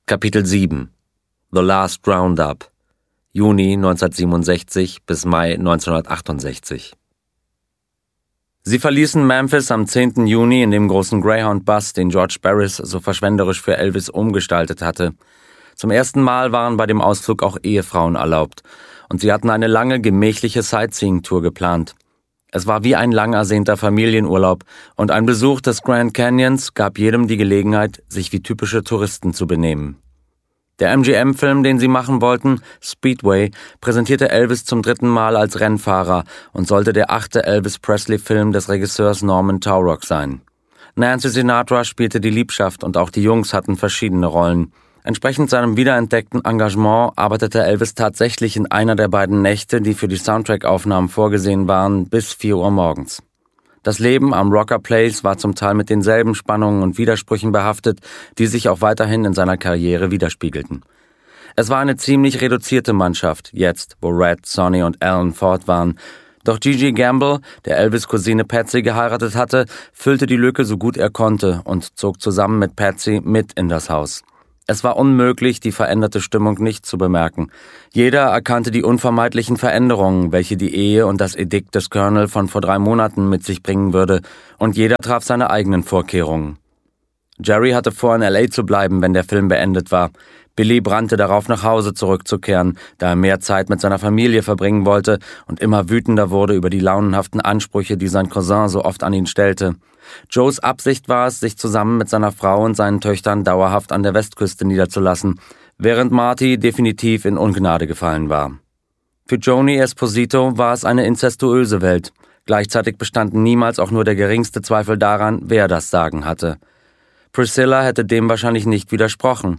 Kapitel 7 The Last Roundup Juni 1967 bis Mai 1968. Sie verließen Memphis am 10. Juni in dem großen Greyhound-Bus, den George Barris so verschwenderisch für Elvis umgestaltet hatte. Zum ersten Mal waren bei dem Ausflug auch Ehefrauen erlaubt und sie hatten eine lange, gemächliche Sightseeing-Tour geplant. Es war wie ein lang ersehnter Familienurlaub und ein Besuch des Grand Canyons gab jedem die Gelegenheit, sich wie typische Touristen zu benehmen. Der MGM-Film, den sie machen wollten, Speedway, präsentierte Elvis zum 3. Mal als Rennfahrer und sollte der 8. Elvis-Presley-Film des Regisseurs Norman Taurog sein. Nancy Sinatra spielte die Liebschaft und auch die Jungs hatten verschiedene Rollen. Entsprechend seinem wiederentdeckten Engagement arbeitete Elvis tatsächlich in einer der beiden Nächte, die für die Soundtrack-Aufnahmen vorgesehen waren, bis 4 Uhr morgens. Das Leben am Rocker Place war zum Teil mit denselben Spannungen und Widersprüchen behaftet, die sich auch weiterhin in seiner Karriere widerspiegelten. Es war eine ziemlich reduzierte Mannschaft, jetzt, wo Red, Sonny und Alan fort waren. Doch Gigi Gamble, der Elvis' Cousine Patsy geheiratet hatte, füllte die Lücke so gut er konnte und zog zusammen mit Patsy mit in das Haus. Es war unmöglich, die veränderte Stimmung nicht zu bemerken. Jeder erkannte die unvermeidlichen Veränderungen, welche die Ehe und das Edikt des Colonel von vor 3 Monaten mit sich bringen würde, und jeder traf seine eigenen Vorkehrungen. Jerry hatte vor, in L.A. zu bleiben, wenn der Film beendet war. Billy brannte darauf, nach Hause zurückzukehren, da er mehr Zeit mit seiner Familie verbringen wollte und immer wütender wurde über die launenhaften Ansprüche, die sein Cousin so oft an ihn stellte. Joes Absicht war es, sich zusammen mit seiner Frau und seinen Töchtern dauerhaft an der Westküste niederzulassen, während Marty definitiv in Ungnade gefallen war. Für Joni Esposito war es eine inzestuöse Welt. Gleichzeitig bestand niemals auch nur der geringste Zweifel daran, wer das Sagen hatte. Priscilla hätte dem wahrscheinlich nicht widersprochen.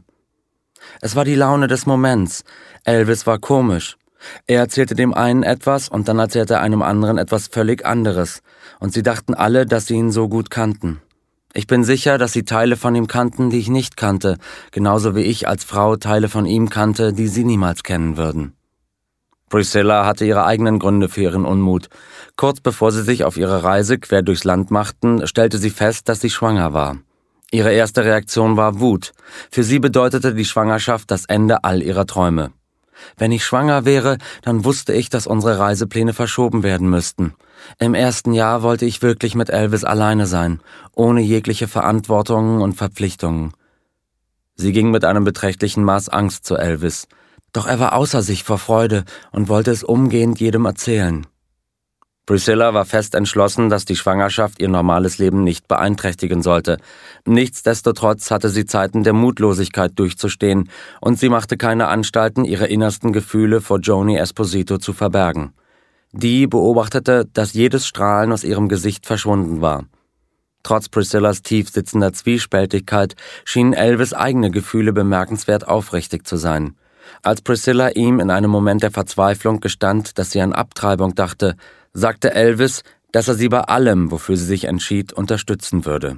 Es war die Laune des Moments. Elvis war komisch. Er erzählte dem einen etwas und dann erzählte er einem anderen etwas völlig anderes. Und sie dachten alle, dass sie ihn so gut kannten. Ich bin sicher, dass sie Teile von ihm kannten, die ich nicht kannte, genauso wie ich als Frau Teile von ihm kannte, die sie niemals kennen würden. Priscilla hatte ihre eigenen Gründe für ihren Unmut. Kurz bevor sie sich auf ihre Reise quer durchs Land machten, stellte sie fest, dass sie schwanger war. Ihre erste Reaktion war Wut. Für sie bedeutete die Schwangerschaft das Ende all ihrer Träume. Wenn ich schwanger wäre, dann wusste ich, dass unsere Reisepläne verschoben werden müssten. Im ersten Jahr wollte ich wirklich mit Elvis alleine sein, ohne jegliche Verantwortungen und Verpflichtungen. Sie ging mit einem beträchtlichen Maß Angst zu Elvis. Doch er war außer sich vor Freude und wollte es umgehend jedem erzählen. Priscilla war fest entschlossen, dass die Schwangerschaft ihr normales Leben nicht beeinträchtigen sollte. Nichtsdestotrotz hatte sie Zeiten der Mutlosigkeit durchzustehen und sie machte keine Anstalten, ihre innersten Gefühle vor Joni Esposito zu verbergen. Die beobachtete, dass jedes Strahlen aus ihrem Gesicht verschwunden war. Trotz Priscillas tief sitzender Zwiespältigkeit schienen Elvis' eigene Gefühle bemerkenswert aufrichtig zu sein. Als Priscilla ihm in einem Moment der Verzweiflung gestand, dass sie an Abtreibung dachte, sagte Elvis, dass er sie bei allem, wofür sie sich entschied, unterstützen würde.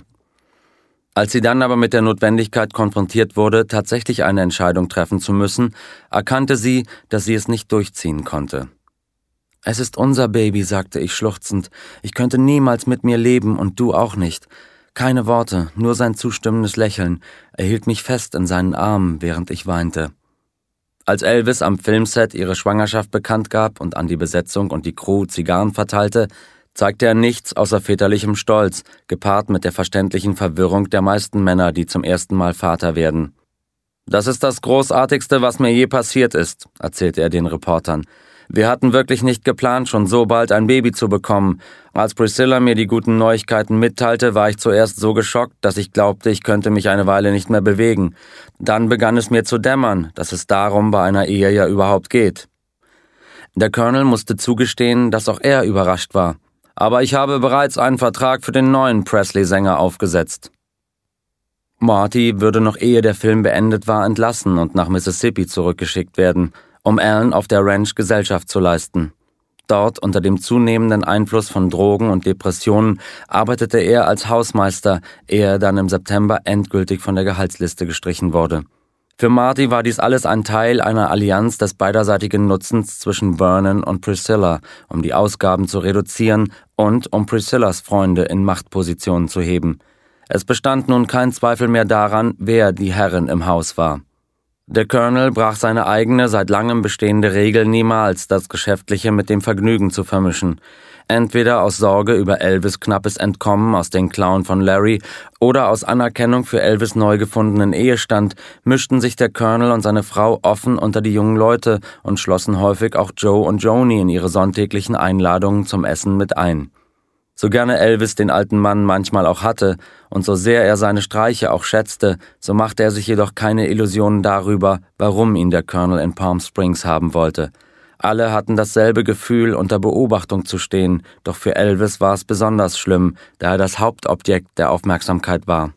Als sie dann aber mit der Notwendigkeit konfrontiert wurde, tatsächlich eine Entscheidung treffen zu müssen, erkannte sie, dass sie es nicht durchziehen konnte. »Es ist unser Baby«, sagte ich schluchzend. »Ich könnte niemals mit mir leben und du auch nicht.« Keine Worte, nur sein zustimmendes Lächeln. Er hielt mich fest in seinen Armen, während ich weinte. Als Elvis am Filmset ihre Schwangerschaft bekannt gab und an die Besetzung und die Crew Zigarren verteilte, zeigte er nichts außer väterlichem Stolz, gepaart mit der verständlichen Verwirrung der meisten Männer, die zum ersten Mal Vater werden. »Das ist das Großartigste, was mir je passiert ist«, erzählte er den Reportern. »Wir hatten wirklich nicht geplant, schon so bald ein Baby zu bekommen. Als Priscilla mir die guten Neuigkeiten mitteilte, war ich zuerst so geschockt, dass ich glaubte, ich könnte mich eine Weile nicht mehr bewegen. Dann begann es mir zu dämmern, dass es darum bei einer Ehe ja überhaupt geht.« Der Colonel musste zugestehen, dass auch er überrascht war. »Aber ich habe bereits einen Vertrag für den neuen Presley-Sänger aufgesetzt.« Marty würde noch ehe der Film beendet war entlassen und nach Mississippi zurückgeschickt werden, um Alan auf der Ranch Gesellschaft zu leisten. Dort, unter dem zunehmenden Einfluss von Drogen und Depressionen, arbeitete er als Hausmeister, ehe er dann im September endgültig von der Gehaltsliste gestrichen wurde. Für Marty war dies alles ein Teil einer Allianz des beiderseitigen Nutzens zwischen Vernon und Priscilla, um die Ausgaben zu reduzieren und um Priscillas Freunde in Machtpositionen zu heben. Es bestand nun kein Zweifel mehr daran, wer die Herrin im Haus war. Der Colonel brach seine eigene, seit langem bestehende Regel niemals, das Geschäftliche mit dem Vergnügen zu vermischen. Entweder aus Sorge über Elvis' knappes Entkommen aus den Klauen von Larry oder aus Anerkennung für Elvis' neu gefundenen Ehestand mischten sich der Colonel und seine Frau offen unter die jungen Leute und schlossen häufig auch Joe und Joni in ihre sonntäglichen Einladungen zum Essen mit ein. So gerne Elvis den alten Mann manchmal auch hatte und so sehr er seine Streiche auch schätzte, so machte er sich jedoch keine Illusionen darüber, warum ihn der Colonel in Palm Springs haben wollte. Alle hatten dasselbe Gefühl, unter Beobachtung zu stehen, doch für Elvis war es besonders schlimm, da er das Hauptobjekt der Aufmerksamkeit war.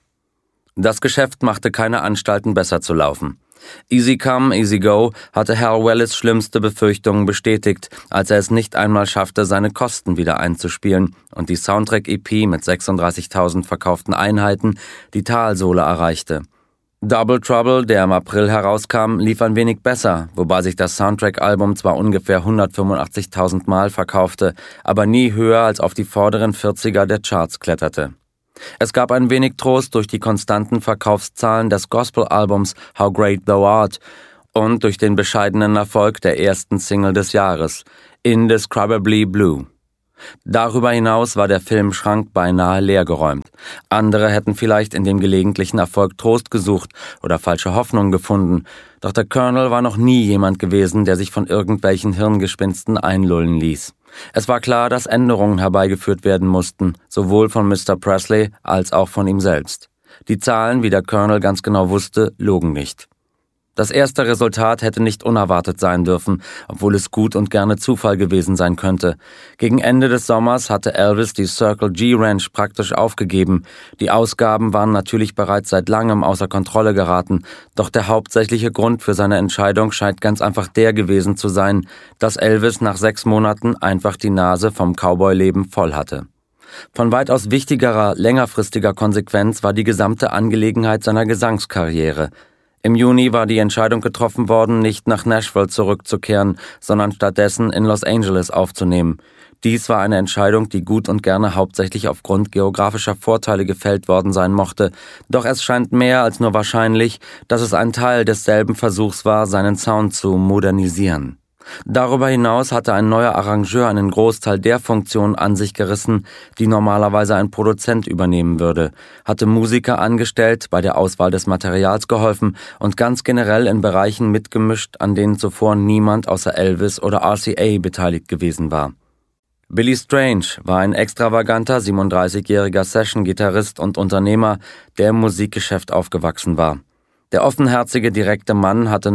Das Geschäft machte keine Anstalten, besser zu laufen. Easy Come, Easy Go hatte Hal Wallis schlimmste Befürchtungen bestätigt, als er es nicht einmal schaffte, seine Kosten wieder einzuspielen und die Soundtrack-EP mit 36.000 verkauften Einheiten die Talsohle erreichte. Double Trouble, der im April herauskam, lief ein wenig besser, wobei sich das Soundtrack-Album zwar ungefähr 185.000 Mal verkaufte, aber nie höher als auf die vorderen 40er der Charts kletterte. Es gab ein wenig Trost durch die konstanten Verkaufszahlen des Gospel-Albums How Great Thou Art und durch den bescheidenen Erfolg der ersten Single des Jahres, Indescribably Blue. Darüber hinaus war der Filmschrank beinahe leergeräumt. Andere hätten vielleicht in dem gelegentlichen Erfolg Trost gesucht oder falsche Hoffnung gefunden, doch der Colonel war noch nie jemand gewesen, der sich von irgendwelchen Hirngespinsten einlullen ließ. Es war klar, dass Änderungen herbeigeführt werden mussten, sowohl von Mr. Presley als auch von ihm selbst. Die Zahlen, wie der Colonel ganz genau wusste, logen nicht. Das erste Resultat hätte nicht unerwartet sein dürfen, obwohl es gut und gerne Zufall gewesen sein könnte. Gegen Ende des Sommers hatte Elvis die Circle G Ranch praktisch aufgegeben. Die Ausgaben waren natürlich bereits seit langem außer Kontrolle geraten, doch der hauptsächliche Grund für seine Entscheidung scheint ganz einfach der gewesen zu sein, dass Elvis nach 6 Monaten einfach die Nase vom Cowboy-Leben voll hatte. Von weitaus wichtigerer, längerfristiger Konsequenz war die gesamte Angelegenheit seiner Gesangskarriere. Im Juni war die Entscheidung getroffen worden, nicht nach Nashville zurückzukehren, sondern stattdessen in Los Angeles aufzunehmen. Dies war eine Entscheidung, die gut und gerne hauptsächlich aufgrund geografischer Vorteile gefällt worden sein mochte, doch es scheint mehr als nur wahrscheinlich, dass es ein Teil desselben Versuchs war, seinen Sound zu modernisieren. Darüber hinaus hatte ein neuer Arrangeur einen Großteil der Funktionen an sich gerissen, die normalerweise ein Produzent übernehmen würde, hatte Musiker angestellt, bei der Auswahl des Materials geholfen und ganz generell in Bereichen mitgemischt, an denen zuvor niemand außer Elvis oder RCA beteiligt gewesen war. Billy Strange war ein extravaganter 37-jähriger Session-Gitarrist und Unternehmer, der im Musikgeschäft aufgewachsen war. Der offenherzige, direkte Mann hatte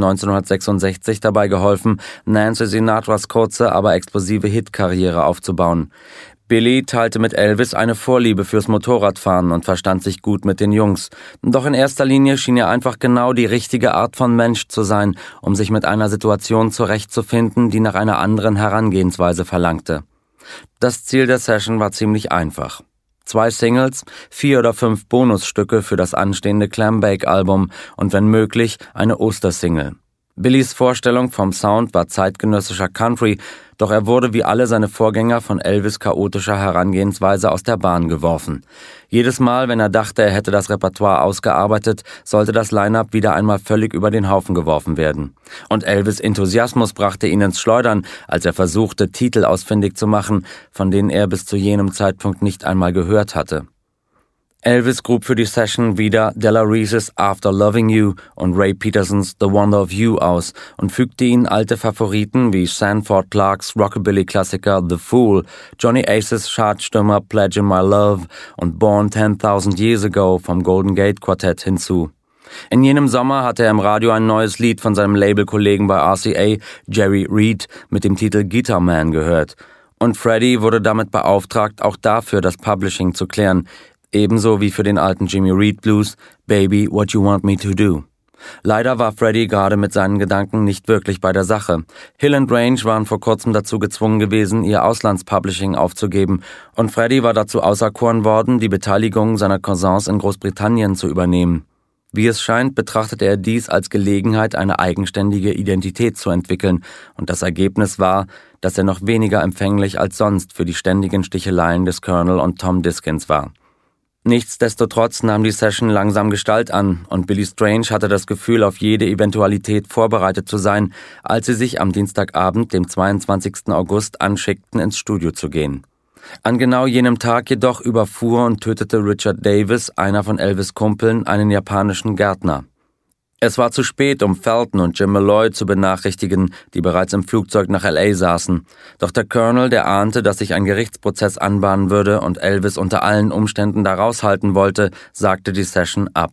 1966 dabei geholfen, Nancy Sinatras kurze, aber explosive Hitkarriere aufzubauen. Billy teilte mit Elvis eine Vorliebe fürs Motorradfahren und verstand sich gut mit den Jungs. Doch in erster Linie schien er einfach genau die richtige Art von Mensch zu sein, um sich mit einer Situation zurechtzufinden, die nach einer anderen Herangehensweise verlangte. Das Ziel der Session war ziemlich einfach. 2 Singles, 4 oder 5 Bonusstücke für das anstehende Clambake-Album und wenn möglich eine Ostersingle. Billys Vorstellung vom Sound war zeitgenössischer Country, doch er wurde wie alle seine Vorgänger von Elvis' chaotischer Herangehensweise aus der Bahn geworfen. Jedes Mal, wenn er dachte, er hätte das Repertoire ausgearbeitet, sollte das Line-Up wieder einmal völlig über den Haufen geworfen werden. Und Elvis' Enthusiasmus brachte ihn ins Schleudern, als er versuchte, Titel ausfindig zu machen, von denen er bis zu jenem Zeitpunkt nicht einmal gehört hatte. Elvis grub für die Session wieder Della Reese's After Loving You und Ray Petersons The Wonder of You aus und fügte ihnen alte Favoriten wie Sanford Clarks Rockabilly-Klassiker The Fool, Johnny Aces Chartstürmer Pledge in My Love und Born 10,000 Years Ago vom Golden Gate Quartett hinzu. In jenem Sommer hatte er im Radio ein neues Lied von seinem Labelkollegen bei RCA, Jerry Reed, mit dem Titel Guitar Man gehört. Und Freddie wurde damit beauftragt, auch dafür das Publishing zu klären, ebenso wie für den alten Jimmy Reed Blues Baby What You Want Me to Do. Leider war Freddie gerade mit seinen Gedanken nicht wirklich bei der Sache. Hill & Range waren vor kurzem dazu gezwungen gewesen, ihr Auslandspublishing aufzugeben und Freddie war dazu auserkoren worden, die Beteiligung seiner Cousins in Großbritannien zu übernehmen. Wie es scheint, betrachtete er dies als Gelegenheit, eine eigenständige Identität zu entwickeln und das Ergebnis war, dass er noch weniger empfänglich als sonst für die ständigen Sticheleien des Colonel und Tom Diskins war. Nichtsdestotrotz nahm die Session langsam Gestalt an und Billy Strange hatte das Gefühl, auf jede Eventualität vorbereitet zu sein, als sie sich am Dienstagabend, dem 22. August, anschickten, ins Studio zu gehen. An genau jenem Tag jedoch überfuhr und tötete Richard Davis, einer von Elvis' Kumpeln, einen japanischen Gärtner. Es war zu spät, um Felton und Jim Malloy zu benachrichtigen, die bereits im Flugzeug nach L.A. saßen. Doch der Colonel, der ahnte, dass sich ein Gerichtsprozess anbahnen würde und Elvis unter allen Umständen da raushalten wollte, sagte die Session ab.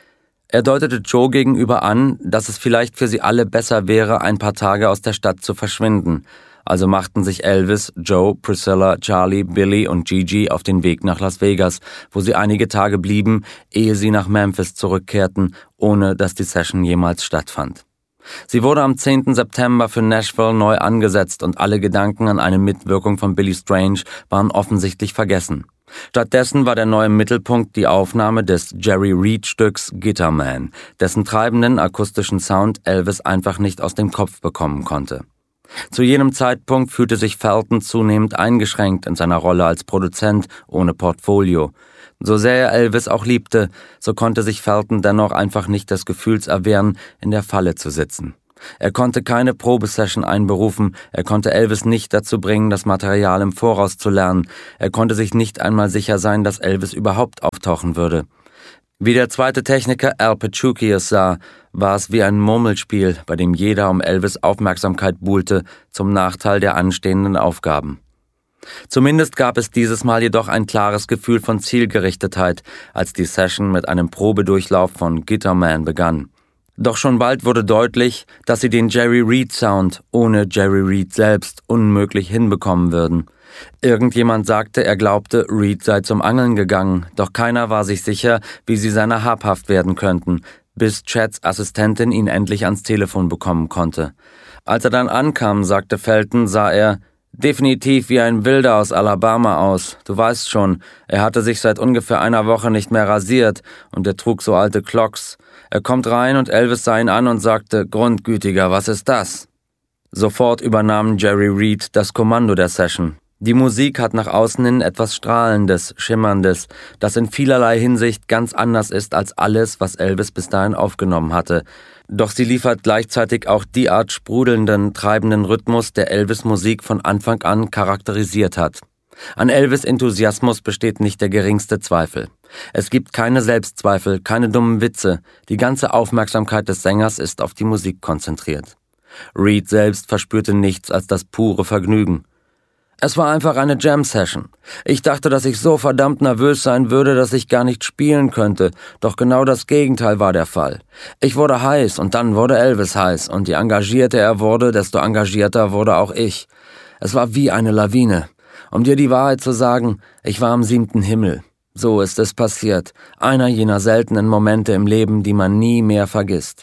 Er deutete Joe gegenüber an, dass es vielleicht für sie alle besser wäre, ein paar Tage aus der Stadt zu verschwinden. Also machten sich Elvis, Joe, Priscilla, Charlie, Billy und Gigi auf den Weg nach Las Vegas, wo sie einige Tage blieben, ehe sie nach Memphis zurückkehrten, ohne dass die Session jemals stattfand. Sie wurde am 10. September für Nashville neu angesetzt und alle Gedanken an eine Mitwirkung von Billy Strange waren offensichtlich vergessen. Stattdessen war der neue Mittelpunkt die Aufnahme des Jerry Reed-Stücks Guitar Man, dessen treibenden akustischen Sound Elvis einfach nicht aus dem Kopf bekommen konnte. Zu jenem Zeitpunkt fühlte sich Felton zunehmend eingeschränkt in seiner Rolle als Produzent ohne Portfolio. So sehr er Elvis auch liebte, so konnte sich Felton dennoch einfach nicht des Gefühls erwehren, in der Falle zu sitzen. Er konnte keine Probesession einberufen, er konnte Elvis nicht dazu bringen, das Material im Voraus zu lernen, er konnte sich nicht einmal sicher sein, dass Elvis überhaupt auftauchen würde. Wie der zweite Techniker Al Pachuki es sah, war es wie ein Murmelspiel, bei dem jeder um Elvis' Aufmerksamkeit buhlte, zum Nachteil der anstehenden Aufgaben. Zumindest gab es dieses Mal jedoch ein klares Gefühl von Zielgerichtetheit, als die Session mit einem Probedurchlauf von Guitar Man begann. Doch schon bald wurde deutlich, dass sie den Jerry Reed Sound ohne Jerry Reed selbst unmöglich hinbekommen würden. Irgendjemand sagte, er glaubte, Reed sei zum Angeln gegangen, doch keiner war sich sicher, wie sie seiner habhaft werden könnten, bis Chads Assistentin ihn endlich ans Telefon bekommen konnte. Als er dann ankam, sagte Felton, sah er definitiv wie ein Wilder aus Alabama aus. Du weißt schon, er hatte sich seit ungefähr einer Woche nicht mehr rasiert und er trug so alte Clocks. Er kommt rein und Elvis sah ihn an und sagte, Grundgütiger, was ist das? Sofort übernahm Jerry Reed das Kommando der Session. Die Musik hat nach außen hin etwas Strahlendes, Schimmerndes, das in vielerlei Hinsicht ganz anders ist als alles, was Elvis bis dahin aufgenommen hatte. Doch sie liefert gleichzeitig auch die Art sprudelnden, treibenden Rhythmus, der Elvis' Musik von Anfang an charakterisiert hat. An Elvis' Enthusiasmus besteht nicht der geringste Zweifel. Es gibt keine Selbstzweifel, keine dummen Witze. Die ganze Aufmerksamkeit des Sängers ist auf die Musik konzentriert. Reed selbst verspürte nichts als das pure Vergnügen. Es war einfach eine Jam-Session. Ich dachte, dass ich so verdammt nervös sein würde, dass ich gar nicht spielen könnte, doch genau das Gegenteil war der Fall. Ich wurde heiß und dann wurde Elvis heiß und je engagierter er wurde, desto engagierter wurde auch ich. Es war wie eine Lawine. Um dir die Wahrheit zu sagen, ich war am 7. Himmel. So ist es passiert. Einer jener seltenen Momente im Leben, die man nie mehr vergisst.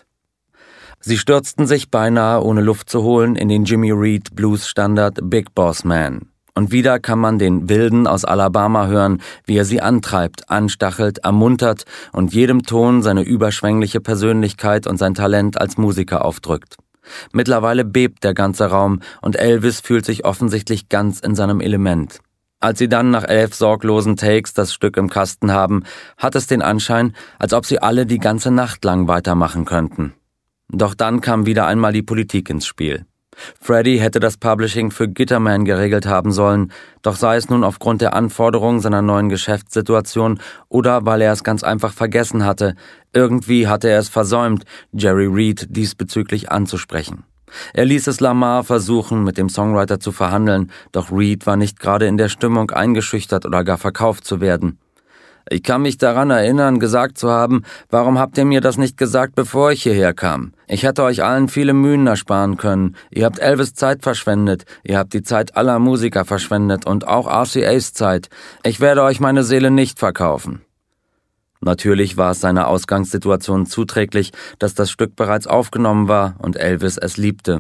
Sie stürzten sich beinahe ohne Luft zu holen in den Jimmy Reed Blues-Standard Big Boss Man. Und wieder kann man den Wilden aus Alabama hören, wie er sie antreibt, anstachelt, ermuntert und jedem Ton seine überschwängliche Persönlichkeit und sein Talent als Musiker aufdrückt. Mittlerweile bebt der ganze Raum und Elvis fühlt sich offensichtlich ganz in seinem Element. Als sie dann nach 11 sorglosen Takes das Stück im Kasten haben, hat es den Anschein, als ob sie alle die ganze Nacht lang weitermachen könnten. Doch dann kam wieder einmal die Politik ins Spiel. Freddie hätte das Publishing für Guitar Man geregelt haben sollen, doch sei es nun aufgrund der Anforderungen seiner neuen Geschäftssituation oder weil er es ganz einfach vergessen hatte, irgendwie hatte er es versäumt, Jerry Reed diesbezüglich anzusprechen. Er ließ es Lamar versuchen, mit dem Songwriter zu verhandeln, doch Reed war nicht gerade in der Stimmung, eingeschüchtert oder gar verkauft zu werden. Ich kann mich daran erinnern, gesagt zu haben, warum habt ihr mir das nicht gesagt, bevor ich hierher kam? Ich hätte euch allen viele Mühen ersparen können. Ihr habt Elvis' Zeit verschwendet. Ihr habt die Zeit aller Musiker verschwendet und auch RCA's Zeit. Ich werde euch meine Seele nicht verkaufen. Natürlich war es seiner Ausgangssituation zuträglich, dass das Stück bereits aufgenommen war und Elvis es liebte.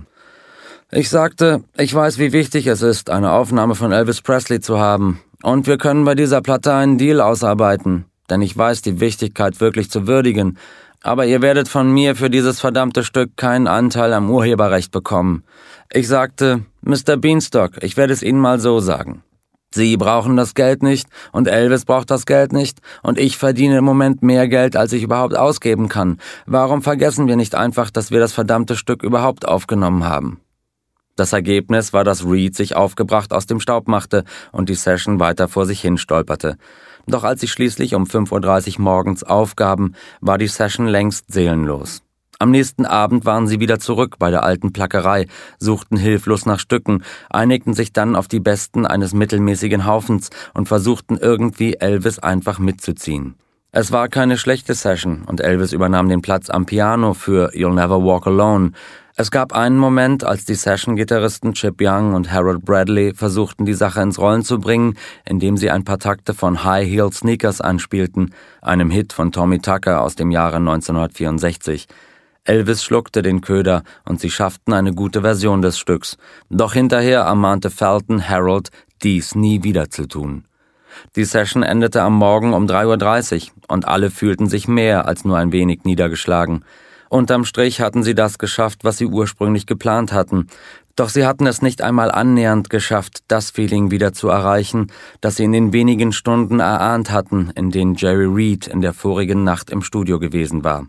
Ich sagte, ich weiß, wie wichtig es ist, eine Aufnahme von Elvis Presley zu haben. Und wir können bei dieser Platte einen Deal ausarbeiten, denn ich weiß die Wichtigkeit wirklich zu würdigen. Aber ihr werdet von mir für dieses verdammte Stück keinen Anteil am Urheberrecht bekommen. Ich sagte, Mr. Beanstalk, ich werde es Ihnen mal so sagen. Sie brauchen das Geld nicht und Elvis braucht das Geld nicht und ich verdiene im Moment mehr Geld, als ich überhaupt ausgeben kann. Warum vergessen wir nicht einfach, dass wir das verdammte Stück überhaupt aufgenommen haben? Das Ergebnis war, dass Reed sich aufgebracht aus dem Staub machte und die Session weiter vor sich hin stolperte. Doch als sie schließlich um 5:30 Uhr morgens aufgaben, war die Session längst seelenlos. Am nächsten Abend waren sie wieder zurück bei der alten Plackerei, suchten hilflos nach Stücken, einigten sich dann auf die besten eines mittelmäßigen Haufens und versuchten irgendwie Elvis einfach mitzuziehen. Es war keine schlechte Session und Elvis übernahm den Platz am Piano für You'll Never Walk Alone. Es gab einen Moment, als die Session-Gitarristen Chip Young und Harold Bradley versuchten, die Sache ins Rollen zu bringen, indem sie ein paar Takte von High Heel Sneakers anspielten, einem Hit von Tommy Tucker aus dem Jahre 1964. Elvis schluckte den Köder und sie schafften eine gute Version des Stücks. Doch hinterher ermahnte Felton Harold, dies nie wieder zu tun. Die Session endete am Morgen um 3:30 Uhr und alle fühlten sich mehr als nur ein wenig niedergeschlagen. Unterm Strich hatten sie das geschafft, was sie ursprünglich geplant hatten. Doch sie hatten es nicht einmal annähernd geschafft, das Feeling wieder zu erreichen, das sie in den wenigen Stunden erahnt hatten, in denen Jerry Reed in der vorigen Nacht im Studio gewesen war.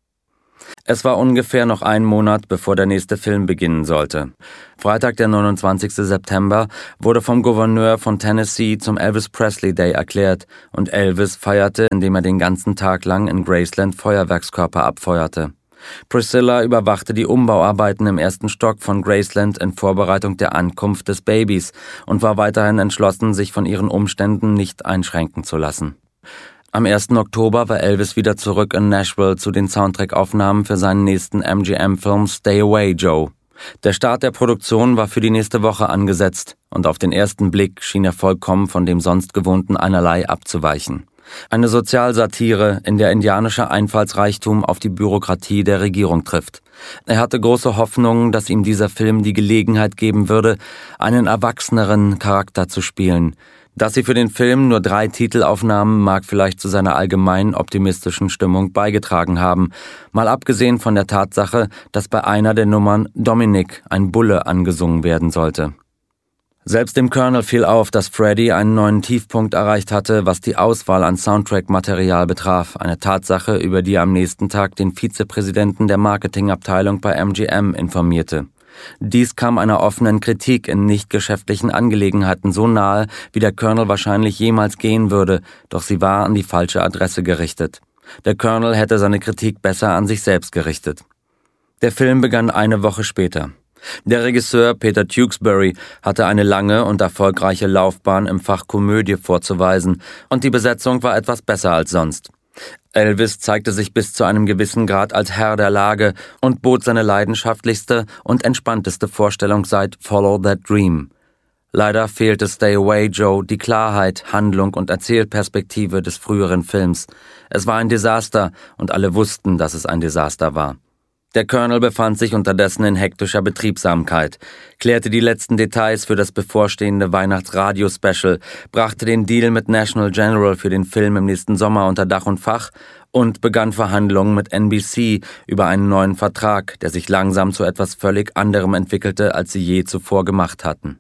Es war ungefähr noch ein Monat, bevor der nächste Film beginnen sollte. Freitag, der 29. September, wurde vom Gouverneur von Tennessee zum Elvis Presley Day erklärt und Elvis feierte, indem er den ganzen Tag lang in Graceland Feuerwerkskörper abfeuerte. Priscilla überwachte die Umbauarbeiten im ersten Stock von Graceland in Vorbereitung der Ankunft des Babys und war weiterhin entschlossen, sich von ihren Umständen nicht einschränken zu lassen. Am 1. Oktober war Elvis wieder zurück in Nashville zu den Soundtrack-Aufnahmen für seinen nächsten MGM-Film Stay Away, Joe. Der Start der Produktion war für die nächste Woche angesetzt und auf den ersten Blick schien er vollkommen von dem sonst Gewohnten einerlei abzuweichen. Eine Sozialsatire, in der indianischer Einfallsreichtum auf die Bürokratie der Regierung trifft. Er hatte große Hoffnungen, dass ihm dieser Film die Gelegenheit geben würde, einen erwachseneren Charakter zu spielen. Dass sie für den Film nur 3 Titel aufnahmen, mag vielleicht zu seiner allgemein optimistischen Stimmung beigetragen haben, mal abgesehen von der Tatsache, dass bei einer der Nummern Dominic, ein Bulle, angesungen werden sollte. Selbst dem Colonel fiel auf, dass Freddie einen neuen Tiefpunkt erreicht hatte, was die Auswahl an Soundtrack-Material betraf, eine Tatsache, über die er am nächsten Tag den Vizepräsidenten der Marketingabteilung bei MGM informierte. Dies kam einer offenen Kritik in nicht geschäftlichen Angelegenheiten so nahe, wie der Colonel wahrscheinlich jemals gehen würde, doch sie war an die falsche Adresse gerichtet. Der Colonel hätte seine Kritik besser an sich selbst gerichtet. Der Film begann eine Woche später. Der Regisseur Peter Tewksbury hatte eine lange und erfolgreiche Laufbahn im Fach Komödie vorzuweisen und die Besetzung war etwas besser als sonst. Elvis zeigte sich bis zu einem gewissen Grad als Herr der Lage und bot seine leidenschaftlichste und entspannteste Vorstellung seit Follow That Dream. Leider fehlte Stay Away, Joe die Klarheit, Handlung und Erzählperspektive des früheren Films. Es war ein Desaster und alle wussten, dass es ein Desaster war. Der Colonel befand sich unterdessen in hektischer Betriebsamkeit, klärte die letzten Details für das bevorstehende Weihnachtsradio-Special, brachte den Deal mit National General für den Film im nächsten Sommer unter Dach und Fach und begann Verhandlungen mit NBC über einen neuen Vertrag, der sich langsam zu etwas völlig anderem entwickelte, als sie je zuvor gemacht hatten.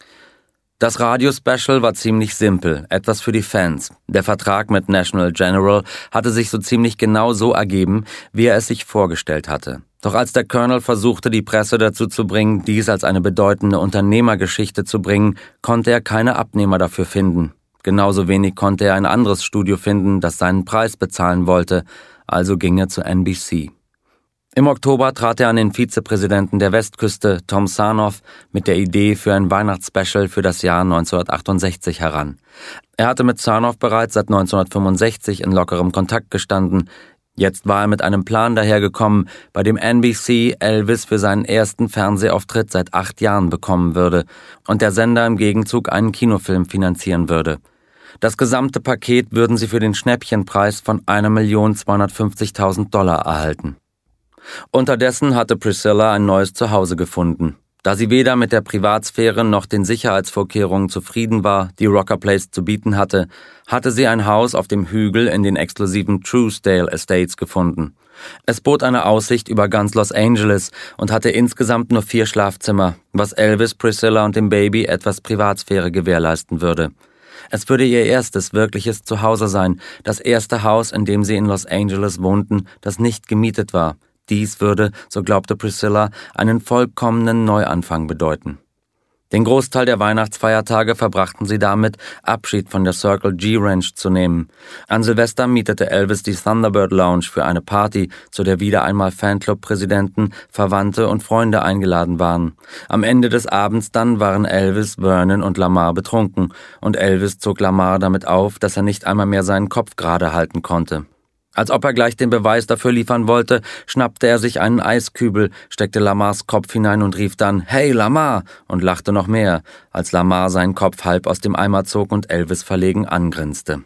Das Radio-Special war ziemlich simpel, etwas für die Fans. Der Vertrag mit National General hatte sich so ziemlich genau so ergeben, wie er es sich vorgestellt hatte. Doch als der Colonel versuchte, die Presse dazu zu bringen, dies als eine bedeutende Unternehmergeschichte zu bringen, konnte er keine Abnehmer dafür finden. Genauso wenig konnte er ein anderes Studio finden, das seinen Preis bezahlen wollte, also ging er zu NBC. Im Oktober trat er an den Vizepräsidenten der Westküste, Tom Sarnoff, mit der Idee für ein Weihnachtsspecial für das Jahr 1968 heran. Er hatte mit Sarnoff bereits seit 1965 in lockerem Kontakt gestanden. Jetzt war er mit einem Plan dahergekommen, bei dem NBC Elvis für seinen ersten Fernsehauftritt seit 8 Jahren bekommen würde und der Sender im Gegenzug einen Kinofilm finanzieren würde. Das gesamte Paket würden sie für den Schnäppchenpreis von $1.250.000 erhalten. Unterdessen hatte Priscilla ein neues Zuhause gefunden. Da sie weder mit der Privatsphäre noch den Sicherheitsvorkehrungen zufrieden war, die Rocker Place zu bieten hatte, hatte sie ein Haus auf dem Hügel in den exklusiven Truesdale Estates gefunden. Es bot eine Aussicht über ganz Los Angeles und hatte insgesamt nur 4 Schlafzimmer, was Elvis, Priscilla und dem Baby etwas Privatsphäre gewährleisten würde. Es würde ihr erstes wirkliches Zuhause sein, das erste Haus, in dem sie in Los Angeles wohnten, das nicht gemietet war. Dies würde, so glaubte Priscilla, einen vollkommenen Neuanfang bedeuten. Den Großteil der Weihnachtsfeiertage verbrachten sie damit, Abschied von der Circle G Ranch zu nehmen. An Silvester mietete Elvis die Thunderbird Lounge für eine Party, zu der wieder einmal Fanclub-Präsidenten, Verwandte und Freunde eingeladen waren. Am Ende des Abends dann waren Elvis, Vernon und Lamar betrunken, und Elvis zog Lamar damit auf, dass er nicht einmal mehr seinen Kopf gerade halten konnte. Als ob er gleich den Beweis dafür liefern wollte, schnappte er sich einen Eiskübel, steckte Lamars Kopf hinein und rief dann »Hey Lamar!« und lachte noch mehr, als Lamar seinen Kopf halb aus dem Eimer zog und Elvis verlegen angrinste.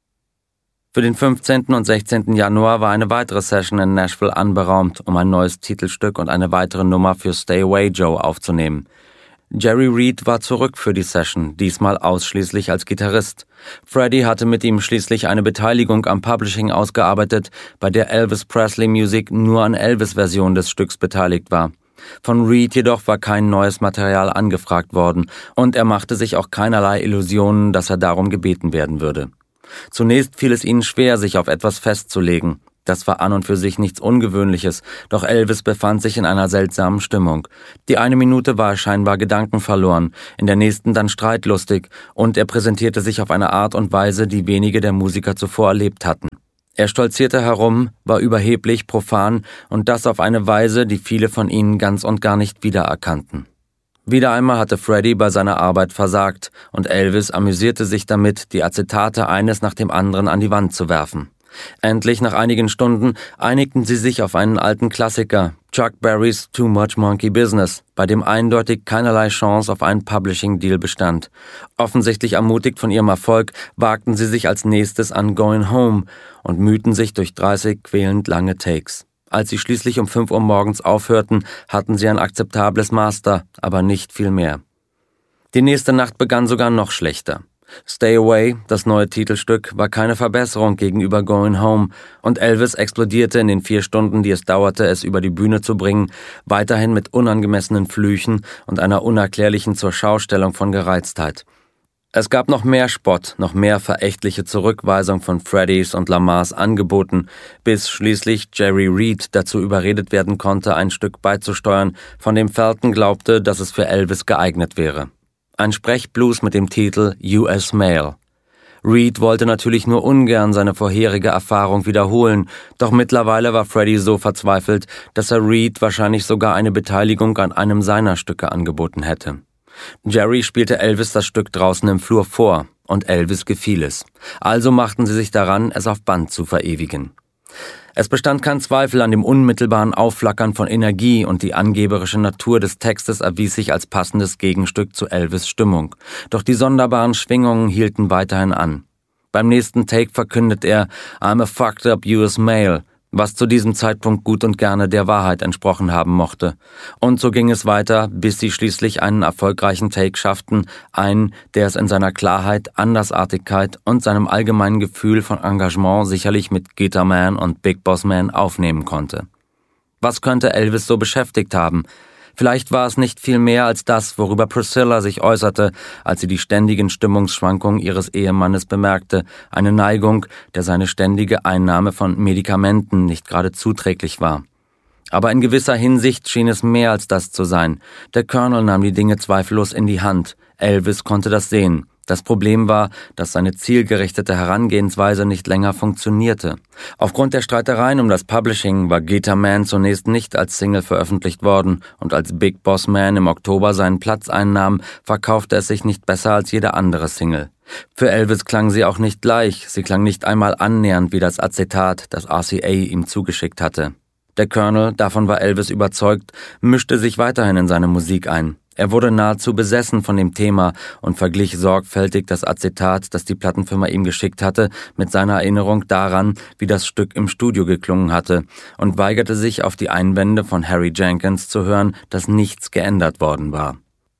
Für den 15. und 16. Januar war eine weitere Session in Nashville anberaumt, um ein neues Titelstück und eine weitere Nummer für Stay Away Joe aufzunehmen. Jerry Reed war zurück für die Session, diesmal ausschließlich als Gitarrist. Freddie hatte mit ihm schließlich eine Beteiligung am Publishing ausgearbeitet, bei der Elvis Presley Music nur an Elvis-Version des Stücks beteiligt war. Von Reed jedoch war kein neues Material angefragt worden und er machte sich auch keinerlei Illusionen, dass er darum gebeten werden würde. Zunächst fiel es ihnen schwer, sich auf etwas festzulegen. Das war an und für sich nichts Ungewöhnliches, doch Elvis befand sich in einer seltsamen Stimmung. Die eine Minute war er scheinbar gedankenverloren, in der nächsten dann streitlustig, und er präsentierte sich auf eine Art und Weise, die wenige der Musiker zuvor erlebt hatten. Er stolzierte herum, war überheblich, profan und das auf eine Weise, die viele von ihnen ganz und gar nicht wiedererkannten. Wieder einmal hatte Freddie bei seiner Arbeit versagt und Elvis amüsierte sich damit, die Acetate eines nach dem anderen an die Wand zu werfen. Endlich, nach einigen Stunden, einigten sie sich auf einen alten Klassiker, Chuck Berrys Too Much Monkey Business, bei dem eindeutig keinerlei Chance auf einen Publishing-Deal bestand. Offensichtlich ermutigt von ihrem Erfolg, wagten sie sich als nächstes an Going Home und mühten sich durch 30 quälend lange Takes. Als sie schließlich um 5 Uhr morgens aufhörten, hatten sie ein akzeptables Master, aber nicht viel mehr. Die nächste Nacht begann sogar noch schlechter. Stay Away, das neue Titelstück, war keine Verbesserung gegenüber Going Home und Elvis explodierte in den 4 Stunden, die es dauerte, es über die Bühne zu bringen, weiterhin mit unangemessenen Flüchen und einer unerklärlichen Zurschaustellung von Gereiztheit. Es gab noch mehr Spott, noch mehr verächtliche Zurückweisung von Freddys und Lamars Angeboten, bis schließlich Jerry Reed dazu überredet werden konnte, ein Stück beizusteuern, von dem Felton glaubte, dass es für Elvis geeignet wäre. Ein Sprechblues mit dem Titel US Mail. Reed wollte natürlich nur ungern seine vorherige Erfahrung wiederholen, doch mittlerweile war Freddie so verzweifelt, dass er Reed wahrscheinlich sogar eine Beteiligung an einem seiner Stücke angeboten hätte. Jerry spielte Elvis das Stück draußen im Flur vor, und Elvis gefiel es. Also machten sie sich daran, es auf Band zu verewigen. Es bestand kein Zweifel an dem unmittelbaren Aufflackern von Energie und die angeberische Natur des Textes erwies sich als passendes Gegenstück zu Elvis' Stimmung. Doch die sonderbaren Schwingungen hielten weiterhin an. Beim nächsten Take verkündet er "I'm a fucked up US Male", was zu diesem Zeitpunkt gut und gerne der Wahrheit entsprochen haben mochte. Und so ging es weiter, bis sie schließlich einen erfolgreichen Take schafften, einen, der es in seiner Klarheit, Andersartigkeit und seinem allgemeinen Gefühl von Engagement sicherlich mit Guitar Man und Big Boss Man aufnehmen konnte. Was könnte Elvis so beschäftigt haben? Vielleicht war es nicht viel mehr als das, worüber Priscilla sich äußerte, als sie die ständigen Stimmungsschwankungen ihres Ehemannes bemerkte, eine Neigung, der seine ständige Einnahme von Medikamenten nicht gerade zuträglich war. Aber in gewisser Hinsicht schien es mehr als das zu sein. Der Colonel nahm die Dinge zweifellos in die Hand. Elvis konnte das sehen. Das Problem war, dass seine zielgerichtete Herangehensweise nicht länger funktionierte. Aufgrund der Streitereien um das Publishing war Guitar Man zunächst nicht als Single veröffentlicht worden und als Big Boss Man im Oktober seinen Platz einnahm, verkaufte es sich nicht besser als jede andere Single. Für Elvis klang sie auch nicht gleich, sie klang nicht einmal annähernd wie das Acetat, das RCA ihm zugeschickt hatte. Der Colonel, davon war Elvis überzeugt, mischte sich weiterhin in seine Musik ein. Er wurde nahezu besessen von dem Thema und verglich sorgfältig das Acetat, das die Plattenfirma ihm geschickt hatte, mit seiner Erinnerung daran, wie das Stück im Studio geklungen hatte, und weigerte sich, auf die Einwände von Harry Jenkins zu hören, dass nichts geändert worden war.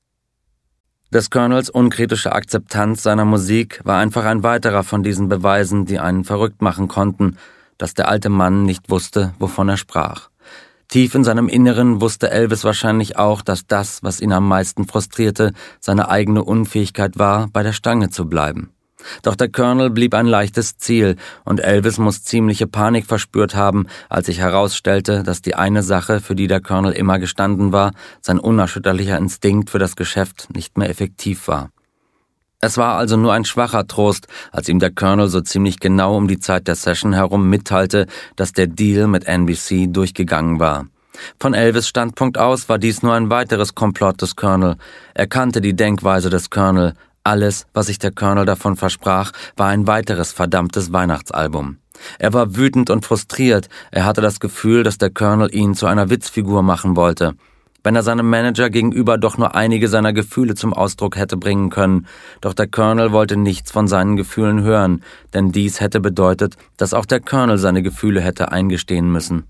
Des Colonels unkritische Akzeptanz seiner Musik war einfach ein weiterer von diesen Beweisen, die einen verrückt machen konnten. dass der alte Mann nicht wusste, wovon er sprach. Tief in seinem Inneren wusste Elvis wahrscheinlich auch, dass das, was ihn am meisten frustrierte, seine eigene Unfähigkeit war, bei der Stange zu bleiben. Doch der Colonel blieb ein leichtes Ziel und Elvis muss ziemliche Panik verspürt haben, als sich herausstellte, dass die eine Sache, für die der Colonel immer gestanden war, sein unerschütterlicher Instinkt für das Geschäft, nicht mehr effektiv war. Es war also nur ein schwacher Trost, als ihm der Colonel so ziemlich genau um die Zeit der Session herum mitteilte, dass der Deal mit NBC durchgegangen war. Von Elvis' Standpunkt aus war dies nur ein weiteres Komplott des Colonel. Er kannte die Denkweise des Colonel. Alles, was sich der Colonel davon versprach, war ein weiteres verdammtes Weihnachtsalbum. Er war wütend und frustriert. Er hatte das Gefühl, dass der Colonel ihn zu einer Witzfigur machen wollte. Wenn er seinem Manager gegenüber doch nur einige seiner Gefühle zum Ausdruck hätte bringen können. Doch der Colonel wollte nichts von seinen Gefühlen hören, denn dies hätte bedeutet, dass auch der Colonel seine Gefühle hätte eingestehen müssen.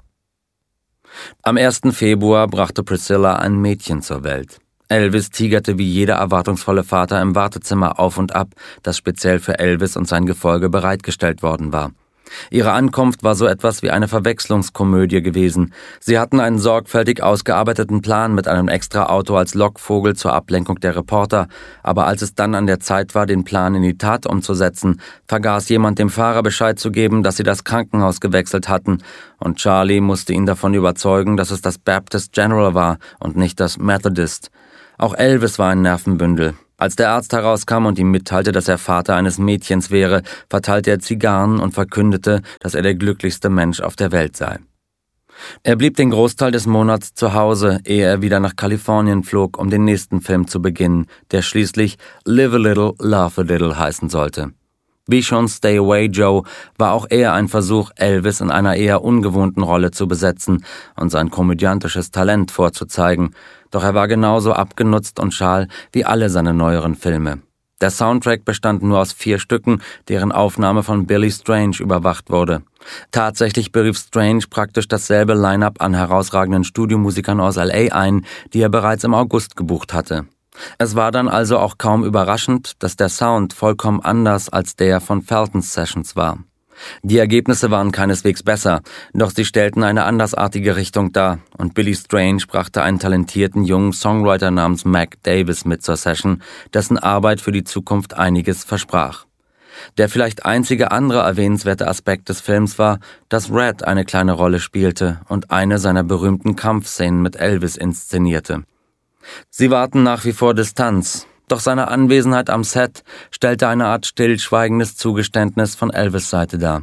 Am 1. Februar brachte Priscilla ein Mädchen zur Welt. Elvis tigerte wie jeder erwartungsvolle Vater im Wartezimmer auf und ab, das speziell für Elvis und sein Gefolge bereitgestellt worden war. Ihre Ankunft war so etwas wie eine Verwechslungskomödie gewesen. Sie hatten einen sorgfältig ausgearbeiteten Plan mit einem Extra-Auto als Lockvogel zur Ablenkung der Reporter, aber als es dann an der Zeit war, den Plan in die Tat umzusetzen, vergaß jemand dem Fahrer Bescheid zu geben, dass sie das Krankenhaus gewechselt hatten, und Charlie musste ihn davon überzeugen, dass es das Baptist General war und nicht das Methodist. Auch Elvis war ein Nervenbündel. Als der Arzt herauskam und ihm mitteilte, dass er Vater eines Mädchens wäre, verteilte er Zigarren und verkündete, dass er der glücklichste Mensch auf der Welt sei. Er blieb den Großteil des Monats zu Hause, ehe er wieder nach Kalifornien flog, um den nächsten Film zu beginnen, der schließlich Live a Little, Laugh a Little heißen sollte. Wie schon Stay Away Joe war auch er ein Versuch, Elvis in einer eher ungewohnten Rolle zu besetzen und sein komödiantisches Talent vorzuzeigen, doch er war genauso abgenutzt und schal wie alle seine neueren Filme. Der Soundtrack bestand nur aus 4 Stücken, deren Aufnahme von Billy Strange überwacht wurde. Tatsächlich berief Strange praktisch dasselbe Line-up an herausragenden Studiomusikern aus LA ein, die er bereits im August gebucht hatte. Es war dann also auch kaum überraschend, dass der Sound vollkommen anders als der von Feltons Sessions war. Die Ergebnisse waren keineswegs besser, doch sie stellten eine andersartige Richtung dar und Billy Strange brachte einen talentierten jungen Songwriter namens Mac Davis mit zur Session, dessen Arbeit für die Zukunft einiges versprach. Der vielleicht einzige andere erwähnenswerte Aspekt des Films war, dass Red eine kleine Rolle spielte und eine seiner berühmten Kampfszenen mit Elvis inszenierte. Sie wahrten nach wie vor Distanz, doch seine Anwesenheit am Set stellte eine Art stillschweigendes Zugeständnis von Elvis' Seite dar.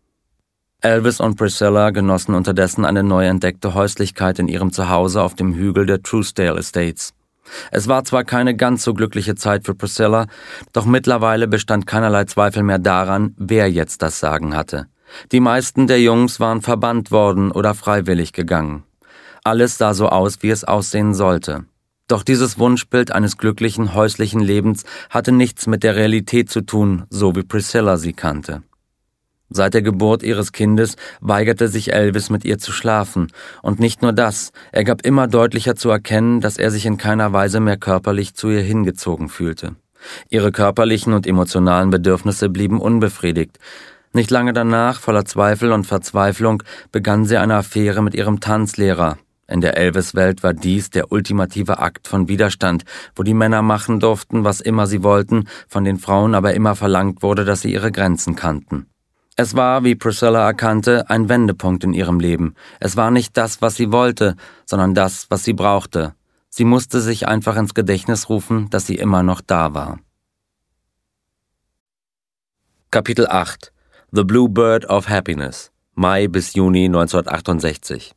Elvis und Priscilla genossen unterdessen eine neu entdeckte Häuslichkeit in ihrem Zuhause auf dem Hügel der Truesdale Estates. Es war zwar keine ganz so glückliche Zeit für Priscilla, doch mittlerweile bestand keinerlei Zweifel mehr daran, wer jetzt das Sagen hatte. Die meisten der Jungs waren verbannt worden oder freiwillig gegangen. Alles sah so aus, wie es aussehen sollte. Doch dieses Wunschbild eines glücklichen häuslichen Lebens hatte nichts mit der Realität zu tun, so wie Priscilla sie kannte. Seit der Geburt ihres Kindes weigerte sich Elvis, mit ihr zu schlafen. Und nicht nur das, er gab immer deutlicher zu erkennen, dass er sich in keiner Weise mehr körperlich zu ihr hingezogen fühlte. Ihre körperlichen und emotionalen Bedürfnisse blieben unbefriedigt. Nicht lange danach, voller Zweifel und Verzweiflung, begann sie eine Affäre mit ihrem Tanzlehrer. In der Elvis-Welt war dies der ultimative Akt von Widerstand, wo die Männer machen durften, was immer sie wollten, von den Frauen aber immer verlangt wurde, dass sie ihre Grenzen kannten. Es war, wie Priscilla erkannte, ein Wendepunkt in ihrem Leben. Es war nicht das, was sie wollte, sondern das, was sie brauchte. Sie musste sich einfach ins Gedächtnis rufen, dass sie immer noch da war. Kapitel 8 The Blue Bird of Happiness, Mai bis Juni 1968.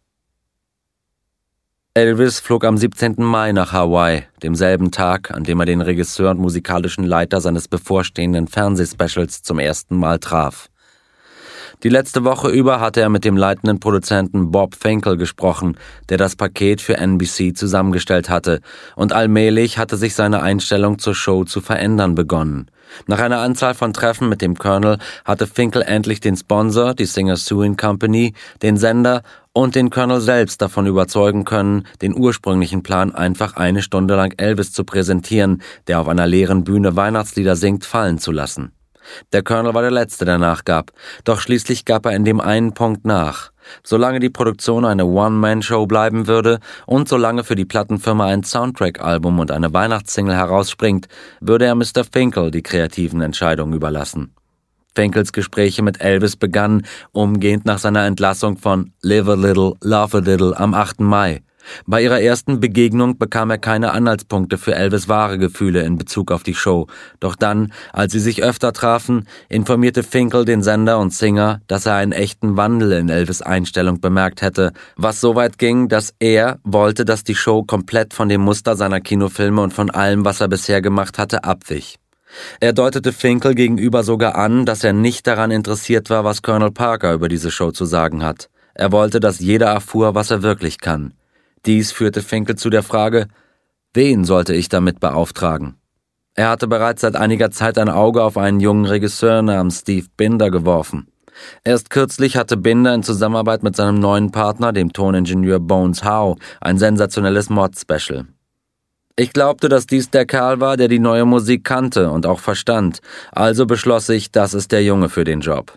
Elvis flog am 17. Mai nach Hawaii, demselben Tag, an dem er den Regisseur und musikalischen Leiter seines bevorstehenden Fernsehspecials zum ersten Mal traf. Die letzte Woche über hatte er mit dem leitenden Produzenten Bob Finkel gesprochen, der das Paket für NBC zusammengestellt hatte, und allmählich hatte sich seine Einstellung zur Show zu verändern begonnen. Nach einer Anzahl von Treffen mit dem Colonel hatte Finkel endlich den Sponsor, die Singer Sewing Company, den Sender und den Colonel selbst davon überzeugen können, den ursprünglichen Plan, einfach 1 Stunde lang Elvis zu präsentieren, der auf einer leeren Bühne Weihnachtslieder singt, fallen zu lassen. Der Colonel war der Letzte, der nachgab, doch schließlich gab er in dem einen Punkt nach. Solange die Produktion eine One-Man-Show bleiben würde und solange für die Plattenfirma ein Soundtrack-Album und eine Weihnachtssingle herausspringt, würde er Mr. Finkel die kreativen Entscheidungen überlassen. Finkels Gespräche mit Elvis begannen umgehend nach seiner Entlassung von Live a Little, Love a Little am 8. Mai. Bei ihrer ersten Begegnung bekam er keine Anhaltspunkte für Elvis' wahre Gefühle in Bezug auf die Show. Doch dann, als sie sich öfter trafen, informierte Finkel den Sender und Singer, dass er einen echten Wandel in Elvis' Einstellung bemerkt hätte, was so weit ging, dass er wollte, dass die Show komplett von dem Muster seiner Kinofilme und von allem, was er bisher gemacht hatte, abwich. Er deutete Finkel gegenüber sogar an, dass er nicht daran interessiert war, was Colonel Parker über diese Show zu sagen hat. Er wollte, dass jeder erfuhr, was er wirklich kann. Dies führte Finkel zu der Frage, wen sollte ich damit beauftragen? Er hatte bereits seit einiger Zeit ein Auge auf einen jungen Regisseur namens Steve Binder geworfen. Erst kürzlich hatte Binder in Zusammenarbeit mit seinem neuen Partner, dem Toningenieur Bones Howe, ein sensationelles Mod-Special. Ich glaubte, dass dies der Kerl war, der die neue Musik kannte und auch verstand, also beschloss ich, das ist der Junge für den Job.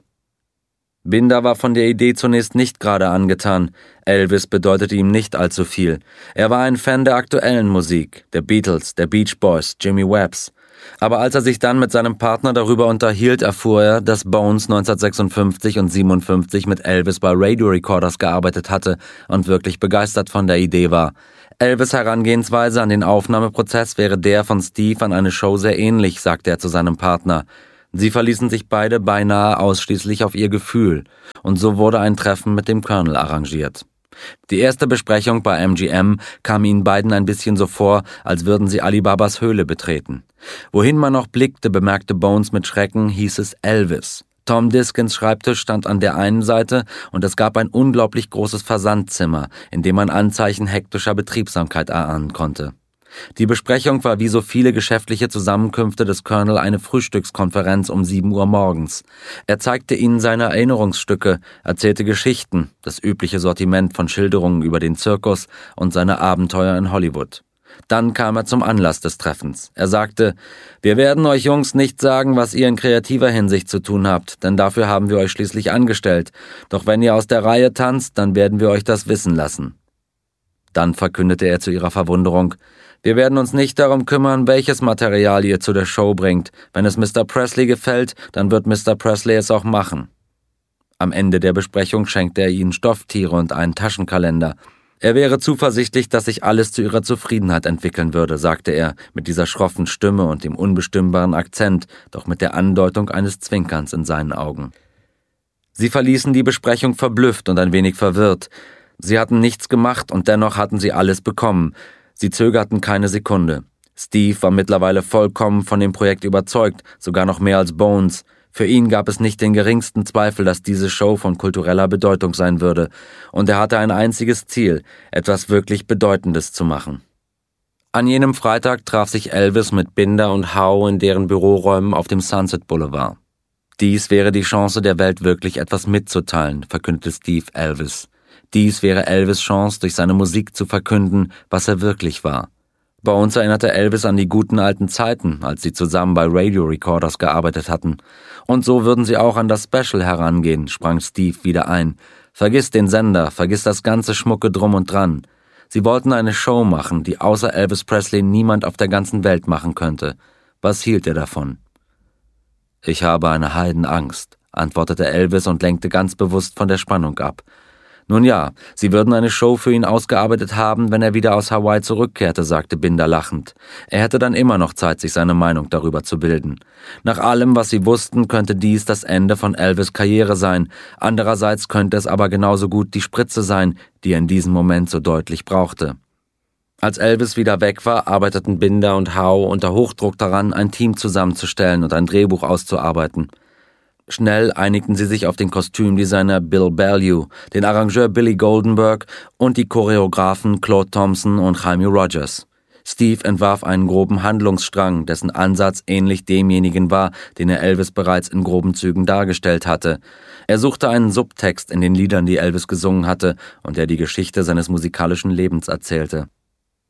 Binder war von der Idee zunächst nicht gerade angetan. Elvis bedeutete ihm nicht allzu viel. Er war ein Fan der aktuellen Musik, der Beatles, der Beach Boys, Jimmy Webbs. Aber als er sich dann mit seinem Partner darüber unterhielt, erfuhr er, dass Bones 1956 und 57 mit Elvis bei Radio Recorders gearbeitet hatte und wirklich begeistert von der Idee war. Elvis' Herangehensweise an den Aufnahmeprozess wäre der von Steve an eine Show sehr ähnlich, sagte er zu seinem Partner. Sie verließen sich beide beinahe ausschließlich auf ihr Gefühl, und so wurde ein Treffen mit dem Colonel arrangiert. Die erste Besprechung bei MGM kam ihnen beiden ein bisschen so vor, als würden sie Alibabas Höhle betreten. Wohin man noch blickte, bemerkte Bones mit Schrecken, hieß es Elvis. Tom Diskins Schreibtisch stand an der einen Seite und es gab ein unglaublich großes Versandzimmer, in dem man Anzeichen hektischer Betriebsamkeit erahnen konnte. Die Besprechung war wie so viele geschäftliche Zusammenkünfte des Colonel eine Frühstückskonferenz um 7 Uhr morgens. Er zeigte ihnen seine Erinnerungsstücke, erzählte Geschichten, das übliche Sortiment von Schilderungen über den Zirkus und seine Abenteuer in Hollywood. Dann kam er zum Anlass des Treffens. Er sagte, wir werden euch Jungs nicht sagen, was ihr in kreativer Hinsicht zu tun habt, denn dafür haben wir euch schließlich angestellt. Doch wenn ihr aus der Reihe tanzt, dann werden wir euch das wissen lassen. Dann verkündete er zu ihrer Verwunderung, wir werden uns nicht darum kümmern, welches Material ihr zu der Show bringt. Wenn es Mr. Presley gefällt, dann wird Mr. Presley es auch machen. Am Ende der Besprechung schenkte er ihnen Stofftiere und einen Taschenkalender. Er wäre zuversichtlich, dass sich alles zu ihrer Zufriedenheit entwickeln würde, sagte er, mit dieser schroffen Stimme und dem unbestimmbaren Akzent, doch mit der Andeutung eines Zwinkerns in seinen Augen. Sie verließen die Besprechung verblüfft und ein wenig verwirrt. Sie hatten nichts gemacht und dennoch hatten sie alles bekommen. Sie zögerten keine Sekunde. Steve war mittlerweile vollkommen von dem Projekt überzeugt, sogar noch mehr als Bones. Für ihn gab es nicht den geringsten Zweifel, dass diese Show von kultureller Bedeutung sein würde. Und er hatte ein einziges Ziel, etwas wirklich Bedeutendes zu machen. An jenem Freitag traf sich Elvis mit Binder und Howe in deren Büroräumen auf dem Sunset Boulevard. Dies wäre die Chance der Welt, wirklich etwas mitzuteilen, verkündete Steve Elvis. Dies wäre Elvis' Chance, durch seine Musik zu verkünden, was er wirklich war. Bones erinnerte Elvis an die guten alten Zeiten, als sie zusammen bei Radio Recorders gearbeitet hatten. Und so würden sie auch an das Special herangehen, sprang Steve wieder ein. Vergiss den Sender, vergiss das ganze Schmucke drum und dran. Sie wollten eine Show machen, die außer Elvis Presley niemand auf der ganzen Welt machen könnte. Was hielt er davon? Ich habe eine Heidenangst, antwortete Elvis und lenkte ganz bewusst von der Spannung ab. Nun ja, sie würden eine Show für ihn ausgearbeitet haben, wenn er wieder aus Hawaii zurückkehrte, sagte Binder lachend. Er hätte dann immer noch Zeit, sich seine Meinung darüber zu bilden. Nach allem, was sie wussten, könnte dies das Ende von Elvis' Karriere sein. Andererseits könnte es aber genauso gut die Spritze sein, die er in diesem Moment so deutlich brauchte. Als Elvis wieder weg war, arbeiteten Binder und Howe unter Hochdruck daran, ein Team zusammenzustellen und ein Drehbuch auszuarbeiten. Schnell einigten sie sich auf den Kostümdesigner Bill Ballou, den Arrangeur Billy Goldenberg und die Choreografen Claude Thompson und Jaime Rogers. Steve entwarf einen groben Handlungsstrang, dessen Ansatz ähnlich demjenigen war, den er Elvis bereits in groben Zügen dargestellt hatte. Er suchte einen Subtext in den Liedern, die Elvis gesungen hatte und der die Geschichte seines musikalischen Lebens erzählte.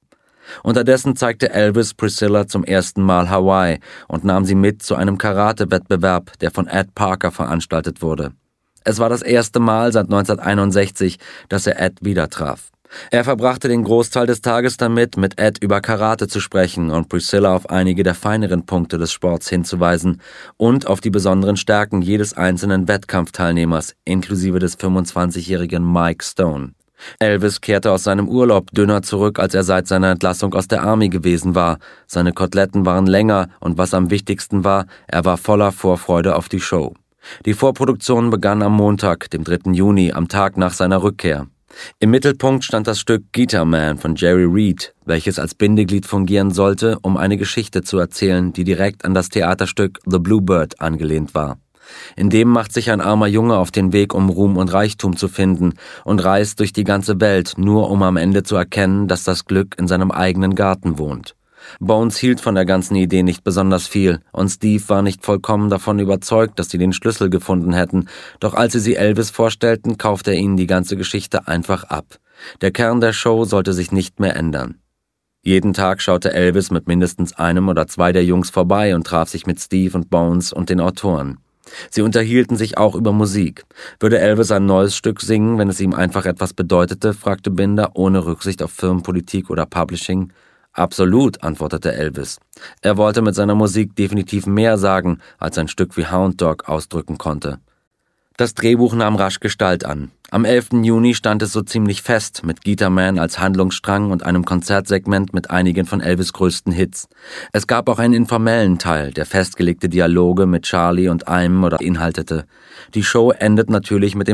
Unterdessen zeigte Elvis Priscilla zum ersten Mal Hawaii und nahm sie mit zu einem Karate-Wettbewerb, der von Ed Parker veranstaltet wurde. Es war das erste Mal seit 1961, dass er Ed wieder traf. Er verbrachte den Großteil des Tages damit, mit Ed über Karate zu sprechen und Priscilla auf einige der feineren Punkte des Sports hinzuweisen und auf die besonderen Stärken jedes einzelnen Wettkampfteilnehmers, inklusive des 25-jährigen Mike Stone. Elvis kehrte aus seinem Urlaub dünner zurück, als er seit seiner Entlassung aus der Army gewesen war. Seine Koteletten waren länger und was am wichtigsten war, er war voller Vorfreude auf die Show. Die Vorproduktion begann am Montag, dem 3. Juni, am Tag nach seiner Rückkehr. Im Mittelpunkt stand das Stück Guitar Man von Jerry Reed, welches als Bindeglied fungieren sollte, um eine Geschichte zu erzählen, die direkt an das Theaterstück The Bluebird angelehnt war. In dem macht sich ein armer Junge auf den Weg, um Ruhm und Reichtum zu finden und reist durch die ganze Welt, nur um am Ende zu erkennen, dass das Glück in seinem eigenen Garten wohnt. Bones hielt von der ganzen Idee nicht besonders viel und Steve war nicht vollkommen davon überzeugt, dass sie den Schlüssel gefunden hätten, doch als sie Elvis vorstellten, kaufte er ihnen die ganze Geschichte einfach ab. Der Kern der Show sollte sich nicht mehr ändern. Jeden Tag schaute Elvis mit mindestens einem oder zwei der Jungs vorbei und traf sich mit Steve und Bones und den Autoren. Sie unterhielten sich auch über Musik. Würde Elvis ein neues Stück singen, wenn es ihm einfach etwas bedeutete, fragte Binder, ohne Rücksicht auf Firmenpolitik oder Publishing. Absolut, antwortete Elvis. Er wollte mit seiner Musik definitiv mehr sagen, als ein Stück wie Hound Dog ausdrücken konnte. Das Drehbuch nahm rasch Gestalt an. Am 11. Juni stand es so ziemlich fest, mit Guitar Man als Handlungsstrang und einem Konzertsegment mit einigen von Elvis' größten Hits. Es gab auch einen informellen Teil, der festgelegte Dialoge mit Charlie und einem oder beinhaltete. Die Show endet natürlich mit dem